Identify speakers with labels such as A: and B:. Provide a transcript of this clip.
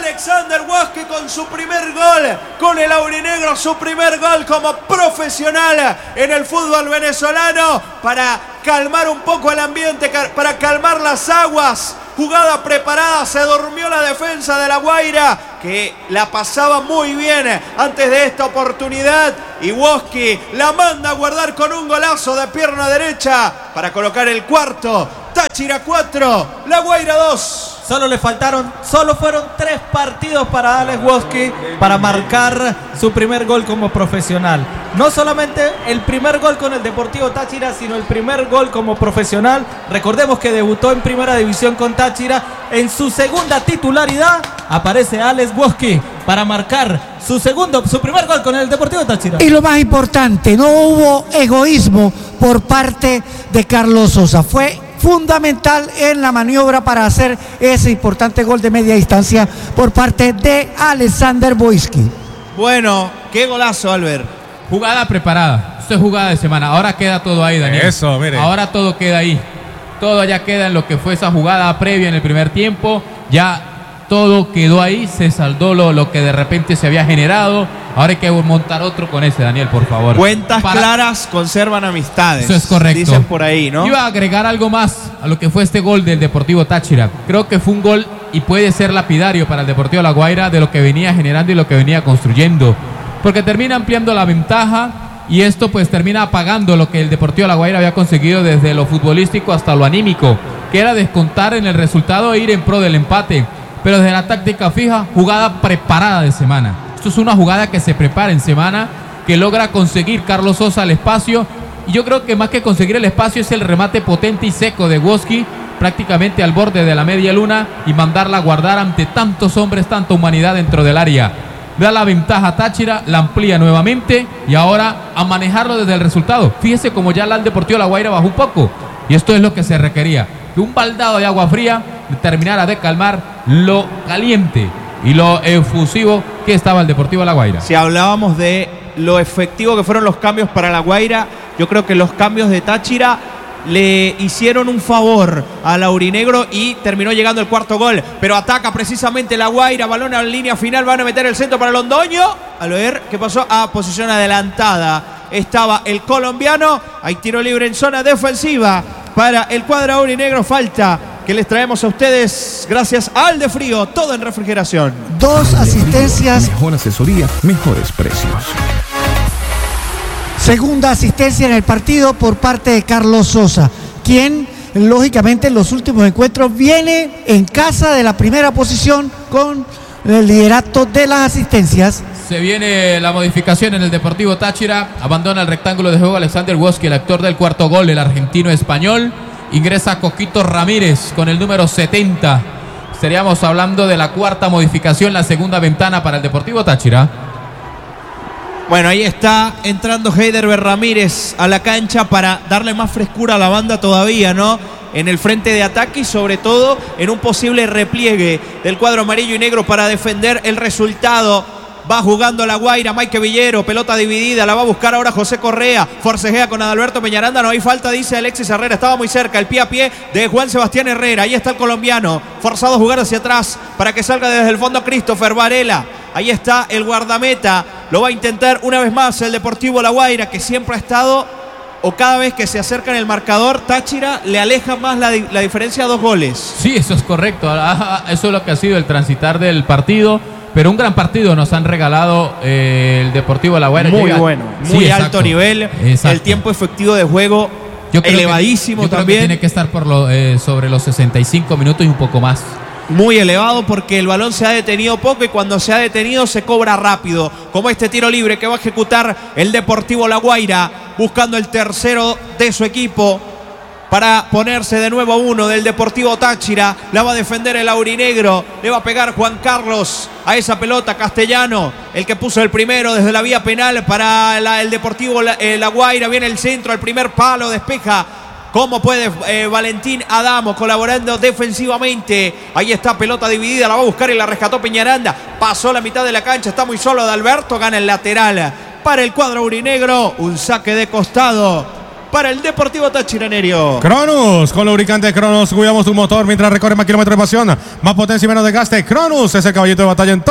A: Alexander Woski con su primer gol, con el aurinegro, su primer gol como profesional en el fútbol venezolano, para calmar un poco el ambiente, para calmar las aguas. Jugada preparada, se durmió la defensa de La Guaira, que la pasaba muy bien antes de esta oportunidad. Y Woski la manda a guardar con un golazo de pierna derecha para colocar el cuarto. Táchira 4, La Guaira 2.
B: Solo fueron 3 partidos para Alex Woski para marcar su primer gol como profesional. No solamente el primer gol con el Deportivo Táchira, sino el primer gol como profesional. Recordemos que debutó en Primera División con Táchira. En su segunda titularidad aparece Alex Woski para marcar su primer gol con el Deportivo Táchira.
C: Y lo más importante, no hubo egoísmo por parte de Carlos Sosa. Fue fundamental en la maniobra para hacer ese importante gol de media distancia por parte de Alexander Woski.
A: Bueno, qué golazo, Albert.
D: Jugada preparada. Esto es jugada de semana. Ahora queda todo ahí, Daniel.
E: Eso, mire.
D: Ahora todo queda ahí. Todo ya queda en lo que fue esa jugada previa en el primer tiempo. Ya todo quedó ahí. Se saldó lo que de repente se había generado. Ahora hay que montar otro con ese, Daniel, por favor.
A: Cuentas claras conservan amistades.
D: Eso es correcto.
A: Dicen por ahí, ¿no?
D: Iba a agregar algo más a lo que fue este gol del Deportivo Táchira. Creo que fue un gol y puede ser lapidario para el Deportivo La Guaira de lo que venía generando y lo que venía construyendo. Porque termina ampliando la ventaja y esto pues termina apagando lo que el Deportivo La Guaira había conseguido desde lo futbolístico hasta lo anímico, que era descontar en el resultado e ir en pro del empate. Pero desde la táctica fija, jugada preparada de semana. Esto es una jugada que se prepara en semana, que logra conseguir Carlos Sosa el espacio. Y yo creo que más que conseguir el espacio es el remate potente y seco de Woski, prácticamente al borde de la media luna, y mandarla a guardar ante tantos hombres, tanta humanidad dentro del área. Da la ventaja a Táchira, la amplía nuevamente y ahora a manejarlo desde el resultado. Fíjese como ya el Deportivo La Guaira bajó un poco. Y esto es lo que se requería. Que un baldado de agua fría terminara de calmar lo caliente y lo efusivo que estaba el Deportivo La Guaira.
A: Si hablábamos de lo efectivo que fueron los cambios para La Guaira, yo creo que los cambios de Táchira le hicieron un favor al aurinegro y terminó llegando el cuarto gol. Pero ataca precisamente La Guaira, balón en línea final, van a meter el centro para Londoño. A ver qué pasó. Posición adelantada estaba el colombiano. Hay tiro libre en zona defensiva para el cuadro aurinegro. Falta que les traemos a ustedes gracias a Aldefrío, todo en refrigeración.
C: 2 asistencias.
F: Mejor asesoría, mejores precios.
C: Segunda asistencia en el partido por parte de Carlos Sosa, quien lógicamente en los últimos encuentros viene en casa de la primera posición con el liderato de las asistencias.
D: Se viene la modificación en el Deportivo Táchira. Abandona el rectángulo de juego Alexander Woski, el actor del cuarto gol, el argentino español. Ingresa Coquito Ramírez con el número 70. Estaríamos hablando de la cuarta modificación, la segunda ventana para el Deportivo Táchira.
A: Bueno, ahí está entrando Heidelberg Ramírez a la cancha para darle más frescura a la banda todavía, ¿no? En el frente de ataque y sobre todo en un posible repliegue del cuadro amarillo y negro para defender el resultado. Va jugando La Guaira, Maike Villero, pelota dividida, la va a buscar ahora José Correa, forcejea con Adalberto Peñaranda, no hay falta, dice Alexis Herrera, estaba muy cerca, el pie a pie de Juan Sebastián Herrera, ahí está el colombiano, forzado a jugar hacia atrás para que salga desde el fondo Christopher Varela, ahí está el guardameta, lo va a intentar una vez más el Deportivo La Guaira, que siempre ha estado, o cada vez que se acerca en el marcador, Táchira le aleja más la diferencia a 2 goles.
D: Sí, eso es correcto, eso es lo que ha sido el transitar del partido. Pero un gran partido nos han regalado el Deportivo La Guaira.
A: Muy bueno, muy alto nivel.
D: Exacto.
A: El tiempo efectivo de juego elevadísimo
D: yo creo
A: también.
D: Que tiene que estar por sobre los 65 minutos y un poco más.
A: Muy elevado porque el balón se ha detenido poco y cuando se ha detenido se cobra rápido. Como este tiro libre que va a ejecutar el Deportivo La Guaira, buscando el tercero de su equipo para ponerse de nuevo a 1 del Deportivo Táchira. La va a defender el aurinegro, le va a pegar Juan Carlos a esa pelota. Castellano, el que puso el primero desde la vía penal para el Deportivo La Guaira. Viene el centro, el primer palo, despeja como puede Valentín Adamo, colaborando defensivamente. Ahí está, pelota dividida, la va a buscar y la rescató Peñaranda. Pasó la mitad de la cancha, está muy solo Adalberto, gana el lateral para el cuadro aurinegro. Un saque de costado para el Deportivo Táchira, Nerio.
E: Cronus, con lubricante Cronus, cuidamos tu motor mientras recorre más kilómetros de pasión, más potencia y menos desgaste. Cronus es el caballito de batalla en